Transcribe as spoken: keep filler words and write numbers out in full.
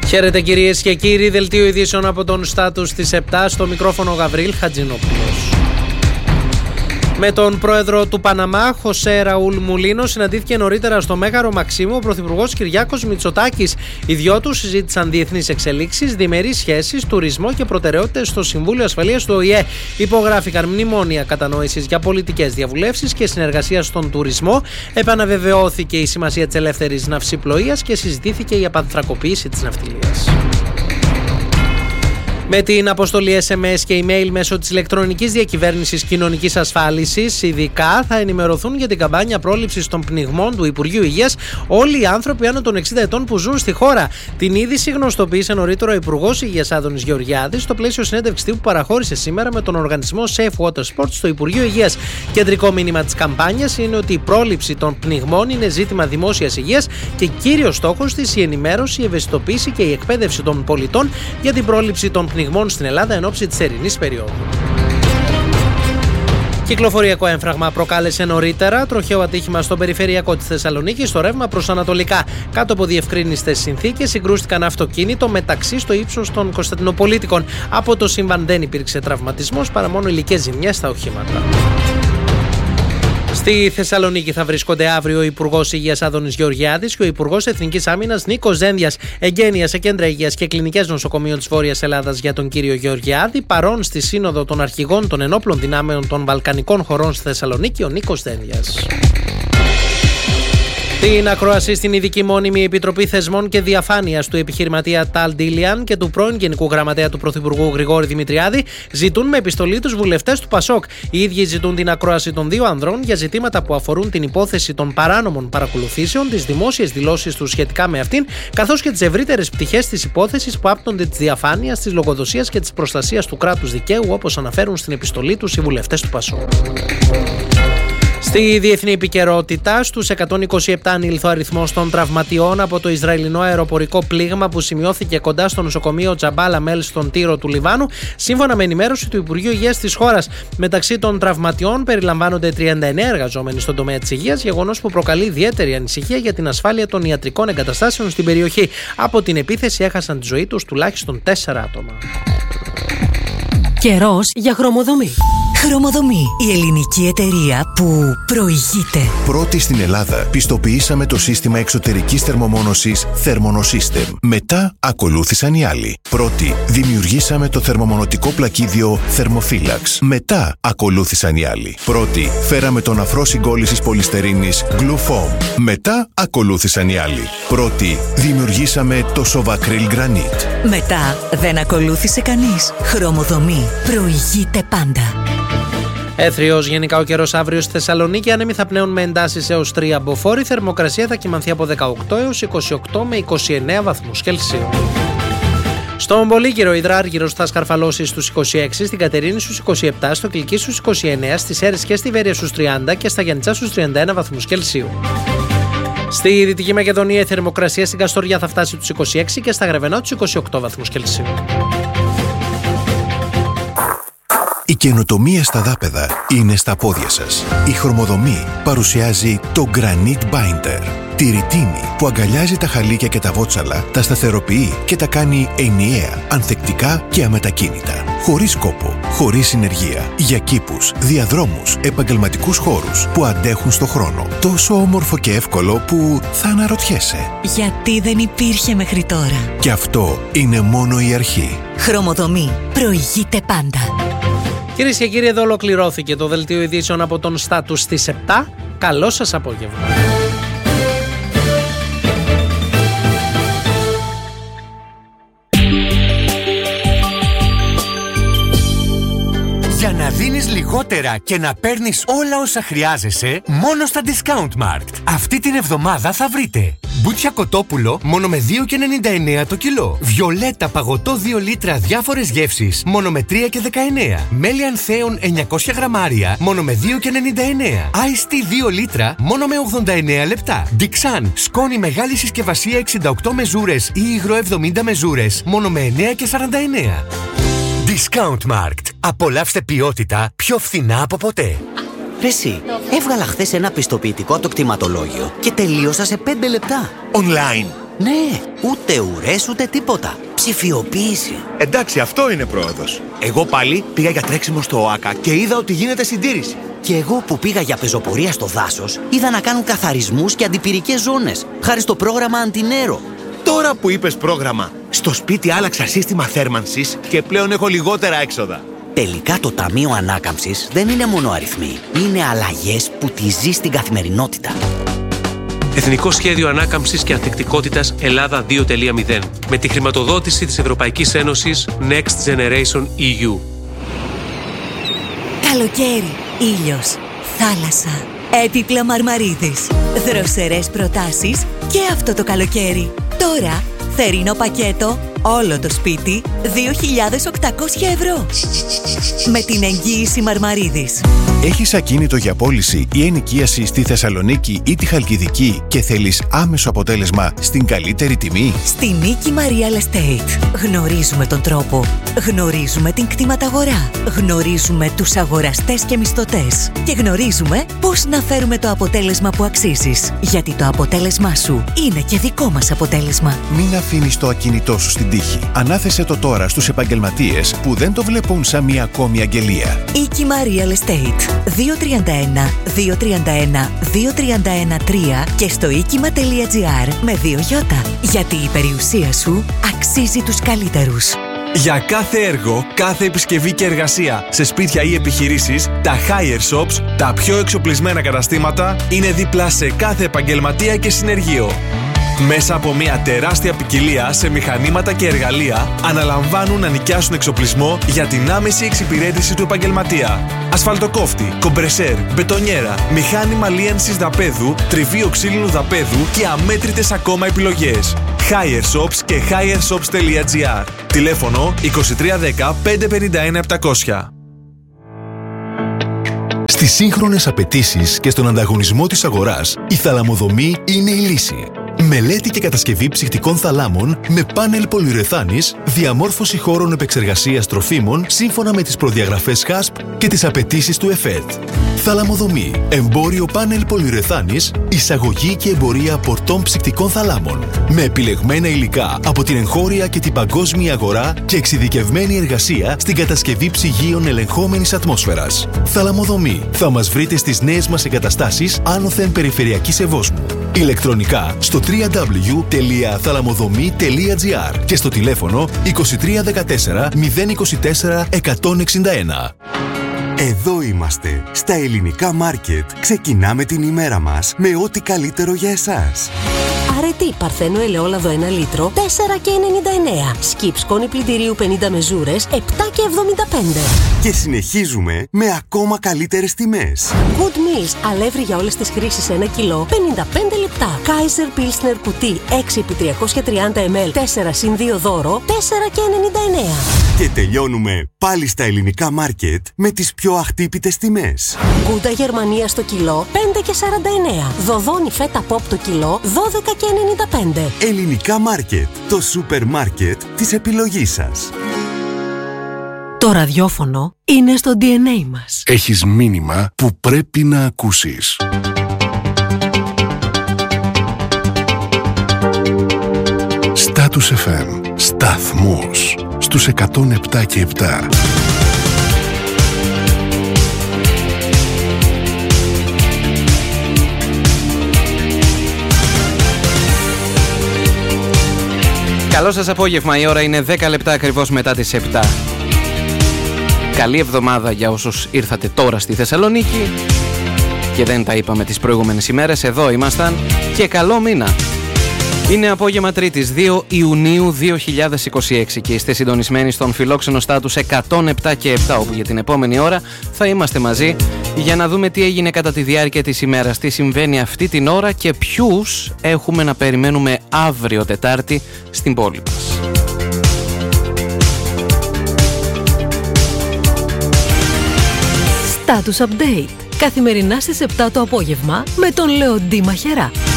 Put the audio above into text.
Χαίρετε κυρίες και κύριοι, δελτίο ειδήσεων από τον Στάτους της επτά, στο μικρόφωνο Γαβρίλ Χατζηνόπουλος. Με τον πρόεδρο του Παναμά, Χωσέ Ραούλ Μουλίνο, συναντήθηκε νωρίτερα στο Μέγαρο Μαξίμου ο πρωθυπουργός Κυριάκος Μητσοτάκης. Οι δυο τους συζήτησαν διεθνείς εξελίξεις, διμερείς σχέσεις, τουρισμό και προτεραιότητες στο Συμβούλιο Ασφαλείας του Ο Η Ε. Υπογράφηκαν μνημόνια κατανόησης για πολιτικές διαβουλεύσεις και συνεργασία στον τουρισμό. Επαναβεβαιώθηκε η σημασία της ελεύθερης ναυσιπλοείας και συζητήθηκε η απανθρακοποίηση της ναυτιλίας. Με την αποστολή ες εμ ες και email μέσω της ηλεκτρονικής διακυβέρνησης κοινωνικής ασφάλισης, ειδικά θα ενημερωθούν για την καμπάνια πρόληψης των πνιγμών του Υπουργείου Υγείας όλοι οι άνθρωποι άνω των εξήντα ετών που ζουν στη χώρα. Την είδηση γνωστοποίησε νωρίτερα ο Υπουργός Υγείας Άδωνης Γεωργιάδης στο πλαίσιο συνέντευξης τύπου που παραχώρησε σήμερα με τον οργανισμό Safe Water Sports στο Υπουργείο Υγείας. Κεντρικό μήνυμα της καμπάνιας είναι ότι η πρόληψη των πνιγμών είναι ζήτημα δημόσιας υγείας και κύριος στόχος της η ενημέρωση, η ευαισθητοποίηση και η εκπαίδευση των πολιτών για την πρόληψη των πνιγμών στην Ελλάδα εν ώψη της θερινής περίοδου. Κυκλοφοριακό έμφραγμα προκάλεσε νωρίτερα τροχαίο ατύχημα στο περιφερειακό της Θεσσαλονίκης στο ρεύμα προς Ανατολικά. Κάτω από διευκρίνιστες συνθήκες συγκρούστηκαν αυτοκίνητο μεταξύ στο ύψος των Κωνσταντινοπολίτικων. Από το σύμβαν δεν υπήρξε τραυματισμός παρά μόνο υλικές ζημιές στα οχήματα. Στη Θεσσαλονίκη θα βρίσκονται αύριο ο Υπουργός Υγείας Άδωνης Γεωργιάδης και ο Υπουργός Εθνικής Άμυνας Νίκος Δένδιας. Εγγένεια σε κέντρα υγείας και κλινικές νοσοκομείων της Βόρειας Ελλάδας για τον κύριο Γεωργιάδη. Παρόν στη Σύνοδο των Αρχηγών των Ενόπλων Δυνάμεων των Βαλκανικών Χωρών στη Θεσσαλονίκη ο Νίκος Δένδιας. Την ακρόαση στην Ειδική Μόνιμη Επιτροπή Θεσμών και Διαφάνειας του επιχειρηματία Ταλ Ντίλιαν και του πρώην Γενικού Γραμματέα του Πρωθυπουργού Γρηγόρη Δημητριάδη ζητούν με επιστολή τους βουλευτές του Πασόκ. Οι ίδιοι ζητούν την ακρόαση των δύο ανδρών για ζητήματα που αφορούν την υπόθεση των παράνομων παρακολουθήσεων, τις δημόσιες δηλώσεις τους σχετικά με αυτήν, καθώς και τις ευρύτερες πτυχές της υπόθεσης που άπτονται της διαφάνειας, της λογοδοσίας και της προστασίας του κράτους δικαίου, όπως αναφέρουν στην επιστολή τους οι βουλευτές του Πασόκ. Στη διεθνή επικαιρότητα, στους εκατόν είκοσι επτά ανήλθε ο αριθμός των τραυματιών από το Ισραηλινό αεροπορικό πλήγμα που σημειώθηκε κοντά στο νοσοκομείο Τζαμπάλ Αμέλ στον Τύρο του Λιβάνου, σύμφωνα με ενημέρωση του Υπουργείου Υγείας της χώρας. Μεταξύ των τραυματιών περιλαμβάνονται τριάντα εννέα εργαζόμενοι στον τομέα της υγείας, γεγονός που προκαλεί ιδιαίτερη ανησυχία για την ασφάλεια των ιατρικών εγκαταστάσεων στην περιοχή. Από την επίθεση έχασαν τη ζωή τους τουλάχιστον τέσσερα άτομα. Καιρός για χρωμοδομή. Χρωμοδομή, η ελληνική εταιρεία που προηγείται. Πρώτη στην Ελλάδα πιστοποιήσαμε το σύστημα εξωτερικής θερμομόνωσης Thermonosystem. Μετά ακολούθησαν οι άλλοι. Πρώτη δημιουργήσαμε το θερμομονωτικό πλακίδιο Thermophilax. Μετά ακολούθησαν οι άλλοι. Πρώτη φέραμε τον αφρό συγκόλλησης πολυστερίνης Glufoam. Μετά ακολούθησαν οι άλλοι. Πρώτη δημιουργήσαμε το Sovacryl Granite. Μετά δεν ακολούθησε κανείς. Χρωμοδομή προηγείται πάντα. Έθριος γενικά ο καιρός αύριο στη Θεσσαλονίκη. Άνεμοι θα πνέουν με εντάσεις έως τρία μποφόρ. Η θερμοκρασία θα κυμανθεί από δεκαοκτώ έως είκοσι οκτώ με είκοσι εννέα βαθμούς Κελσίου. Στον Πολύκυρο υδράργυρος θα σκαρφαλώσει στους είκοσι έξι, στην Κατερίνη στους είκοσι επτά, στο Κιλκί στους είκοσι εννέα, στις Σέρρες και στη Βέρεια στους τριάντα και στα Γιαννιτσά στους τριάντα ένα βαθμούς Κελσίου. Στη Δυτική Μακεδονία η θερμοκρασία στην Καστοριά θα φτάσει τους είκοσι έξι και στα Γρεβενά τους είκοσι οκτώ βαθμούς Κελσίου. Η καινοτομία στα δάπεδα είναι στα πόδια σας. Η Χρωμοδομή παρουσιάζει το Granite Binder. Τη ρητίνη που αγκαλιάζει τα χαλίκια και τα βότσαλα, τα σταθεροποιεί και τα κάνει ενιαία, ανθεκτικά και αμετακίνητα. Χωρίς κόπο, χωρίς συνεργεία. Για κήπους, διαδρόμους, επαγγελματικούς χώρους που αντέχουν στο χρόνο. Τόσο όμορφο και εύκολο που θα αναρωτιέσαι. Γιατί δεν υπήρχε μέχρι τώρα. Και αυτό είναι μόνο η αρχή. Χρωμοδομή προηγείται πάντα. Κυρίες και κύριοι, εδώ ολοκληρώθηκε το δελτίο ειδήσεων από τον Στάτους στις επτά. Καλό σας απόγευμα. Για να δίνεις λιγότερα και να παίρνεις όλα όσα χρειάζεσαι, μόνο στα Discountmarkt. Αυτή την εβδομάδα θα βρείτε μπούτσια κοτόπουλο μόνο με δύο και ενενήντα εννέα το κιλό. Βιολέτα παγωτό δύο λίτρα διάφορες γεύσεις μόνο με τρία και δεκαεννέα. Μέλι ανθέων εννιακόσια γραμμάρια μόνο με δύο και ενενήντα εννέα. Ice Tea δύο λίτρα μόνο με ογδόντα εννέα λεπτά. Dixan σκόνη μεγάλη συσκευασία εξήντα οκτώ μεζούρες ή υγρό εβδομήντα μεζούρες μόνο με εννέα και σαράντα εννέα. Discountmarkt. Απολαύστε ποιότητα πιο φθηνά από ποτέ. Ρε εσύ, έβγαλα χθες ένα πιστοποιητικό από το κτηματολόγιο και τελείωσα σε πέντε λεπτά. Online. Ναι, ούτε ουρές ούτε τίποτα. Ψηφιοποίηση. Εντάξει, αυτό είναι πρόοδος. Εγώ πάλι πήγα για τρέξιμο στο ΟΑΚΑ και είδα ότι γίνεται συντήρηση. Και εγώ που πήγα για πεζοπορία στο δάσος, είδα να κάνουν καθαρισμούς και αντιπυρικές ζώνες, χάρη στο πρόγραμμα Αντινέρο. Τώρα που είπες πρόγραμμα, στο σπίτι άλλαξα σύστημα θέρμανσης και πλέον έχω λιγότερα έξοδα. Τελικά το Ταμείο Ανάκαμψης δεν είναι μόνο αριθμοί. Είναι αλλαγές που τη ζει στην καθημερινότητα. Εθνικό Σχέδιο Ανάκαμψης και Ανθεκτικότητας Ελλάδα δύο κόμμα μηδέν με τη χρηματοδότηση της Ευρωπαϊκής Ένωσης Next Generation ι γιου. Καλοκαίρι, ήλιος, θάλασσα, έπιπλα Μαρμαρίδης, δροσερές προτάσεις και αυτό το καλοκαίρι. Τώρα, θερινό πακέτο, όλο το σπίτι, δύο χιλιάδες οκτακόσια ευρώ. Με την εγγύηση Μαρμαρίδης. Έχεις ακίνητο για πώληση ή ενοικίαση στη Θεσσαλονίκη ή τη Χαλκιδική και θέλεις άμεσο αποτέλεσμα στην καλύτερη τιμή? Στη Νίκημα Real Estate γνωρίζουμε τον τρόπο, γνωρίζουμε την κτηματαγορά, γνωρίζουμε τους αγοραστές και μισθωτές και γνωρίζουμε πώς να φέρουμε το αποτέλεσμα που αξίζεις. Γιατί το αποτέλεσμά σου είναι και δικό μας αποτέλεσμα. Μην αφήνεις το ακίνητό σου στην τύχη. Ανάθεσε το τώρα στους επαγγελματίες που δεν το βλέπουν σαν μια ακόμη αγγελία. Νίκημα Real Estate δύο τρία ένα δύο τρία ένα δύο τρία ένα τρία και στο οίκημα.gr με δύο γιώτα. Γιατί η περιουσία σου αξίζει τους καλύτερους. Για κάθε έργο, κάθε επισκευή και εργασία σε σπίτια ή επιχειρήσεις, τα Hire Shops, τα πιο εξοπλισμένα καταστήματα, είναι δίπλα σε κάθε επαγγελματία και συνεργείο. Μέσα από μια τεράστια ποικιλία σε μηχανήματα και εργαλεία, αναλαμβάνουν να νοικιάσουν εξοπλισμό για την άμεση εξυπηρέτηση του επαγγελματία. Ασφαλτοκόφτη, κομπρεσέρ, μπετονιέρα, μηχάνημα λίανσης δαπέδου, τριβείο ξύλινου δαπέδου και αμέτρητες ακόμα επιλογές. Hire Shops και hireshops.gr. Τηλέφωνο είκοσι τρία δέκα πεντακόσια πενήντα ένα επτακόσια. Στις σύγχρονες απαιτήσεις και στον ανταγωνισμό της αγοράς, η θαλαμοδομή είναι η λύση. Μελέτη και κατασκευή ψυχτικών θαλάμων με πάνελ πολυουρεθάνης, διαμόρφωση χώρων επεξεργασίας τροφίμων σύμφωνα με τις προδιαγραφές χάσπ και τις απαιτήσεις του ΕΦΕΤ. Θαλαμοδομή, εμπόριο πάνελ πολυουρεθάνης, εισαγωγή και εμπορία πορτών ψυχτικών θαλάμων. Με επιλεγμένα υλικά από την εγχώρια και την παγκόσμια αγορά και εξειδικευμένη εργασία στην κατασκευή ψυγείων ελεγχόμενης ατμόσφαιρας. Θαλαμοδομή. Θα μας βρείτε στις νέες μας εγκαταστάσεις άνωθεν περιφερειακής Ευόσμου. Ηλεκτρονικά στο double-u double-u double-u τελεία θαλαμοδομή τελεία gr και στο τηλέφωνο είκοσι τρία δεκατέσσερα μηδέν είκοσι τέσσερα εκατόν εξήντα ένα. Εδώ είμαστε, στα Ελληνικά Μάρκετ. Ξεκινάμε την ημέρα μας με ό,τι καλύτερο για εσάς. Αρετή Παρθένο ελαιόλαδο ένα λίτρο, τέσσερα και ενενήντα εννέα. Σκιπ σκόνη πλυντηρίου πενήντα μεζούρες, επτά και εβδομήντα πέντε. Και συνεχίζουμε με ακόμα καλύτερες τιμές. Good Meals, αλεύρι για όλες τις χρήσεις ένα κιλό, πενήντα πέντε λεπτά. Kaiser Pilsner κουτί έξι επί τριακόσια τριάντα μιλιλίτρα, τέσσερα συν δύο δώρο, τέσσερα και ενενήντα εννέα. Και τελειώνουμε πάλι στα Ελληνικά Μάρκετ με τις πιο αχτύπητες τιμές. Γκούντα Γερμανία στο κιλό, πέντε και σαράντα εννέα. Δοδόνι φέτα pop το κιλό, δώδεκα και ενενήντα πέντε. Ελληνικά Μάρκετ, το σούπερ μάρκετ της επιλογής σας. Το ραδιόφωνο είναι στο ντι εν έι μας. Έχεις μήνυμα που πρέπει να ακούσεις. Status εφ εμ. Σταθμός. Στους εκατόν επτά και επτά. Καλό σας απόγευμα, η ώρα είναι δέκα λεπτά ακριβώς μετά τις επτά. Καλή εβδομάδα για όσους ήρθατε τώρα στη Θεσσαλονίκη και δεν τα είπαμε τις προηγούμενες ημέρες, εδώ ήμασταν, και καλό μήνα. Είναι απόγευμα Τρίτης, δύο Ιουνίου δύο χιλιάδες είκοσι έξι και είστε συντονισμένοι στον φιλόξενο Στάτους εκατόν επτά και επτά, όπου για την επόμενη ώρα θα είμαστε μαζί για να δούμε τι έγινε κατά τη διάρκεια της ημέρας, τι συμβαίνει αυτή την ώρα και ποιους έχουμε να περιμένουμε αύριο Τετάρτη στην πόλη μας. Status Update. Καθημερινά στις επτά το απόγευμα με τον Λεοντή Μαχερά.